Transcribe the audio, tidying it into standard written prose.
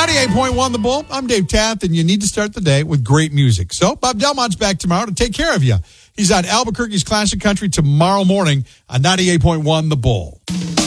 98.1 The Bull. I'm Dave Taft, and you need to start the day with great music. So Bob Delmont's back tomorrow to take care of you. He's on Albuquerque's Classic Country tomorrow morning on 98.1 The Bull.